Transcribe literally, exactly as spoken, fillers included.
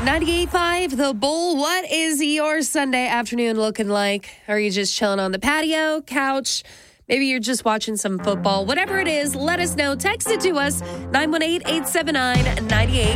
ninety-eight point five, The Bull. What is your Sunday afternoon looking like? Are you just chilling on the patio, couch? Maybe you're just watching some football. Whatever it is, let us know. Text it to us, nine one eight, eight seven nine, nine eight.